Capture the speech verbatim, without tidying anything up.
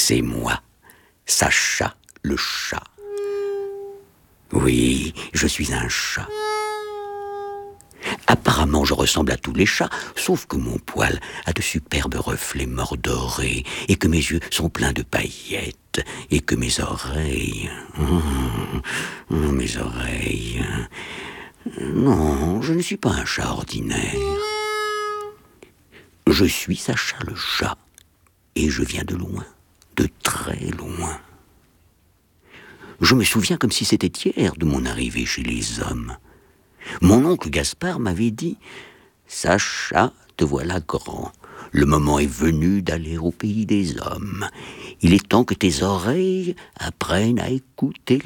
C'est moi, Sacha le chat. Oui, je suis un chat. Apparemment, je ressemble à tous les chats, sauf que mon poil a de superbes reflets mordorés, et que mes yeux sont pleins de paillettes, et que mes oreilles... Oh, oh, mes oreilles... Non, je ne suis pas un chat ordinaire. Je suis Sacha le chat, et je viens de loin, de très loin. Je me souviens comme si c'était hier de mon arrivée chez les hommes. Mon oncle Gaspard m'avait dit « Sacha, te voilà grand. Le moment est venu d'aller au pays des hommes. Il est temps que tes oreilles apprennent à écouter